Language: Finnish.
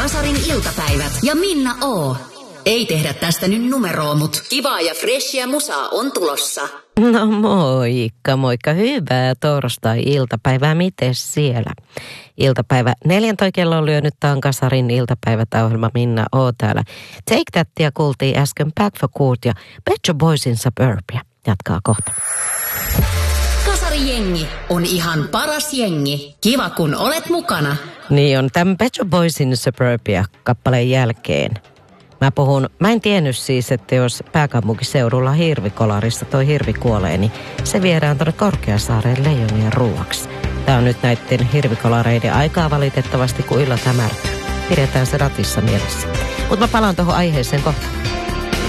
Kasarin iltapäivät ja Minna O. Ei tehdä tästä nyt numeroa, mut kivaa ja freshia musaa on tulossa. No moikka. Hyvää torstai-iltapäivää. Mites siellä? Iltapäivä 14 kello on lyönyt. Tää on Kasarin iltapäivätauohjelma. Minna O täällä. Take Thatia kuultiin äsken Back for Good ja Pet Shop Boysin Suburbia. Jatkaa kohta. Kasari-jengi on ihan paras jengi. Kiva kun olet mukana. Niin on tämän Pet Shop Boysin Suburbia kappaleen jälkeen. Mä en tiennyt siis, että jos pääkaupunkiseudulla hirvikolarissa toi hirvi kuolee, niin se viedään tuonne Korkeasaareen leijonien ruuaksi. Tää on nyt näiden hirvikolareiden aikaa valitettavasti, kun illat hämärtyy. Pidetään se ratissa mielessä. Mutta mä palaan tuohon aiheeseen kohta.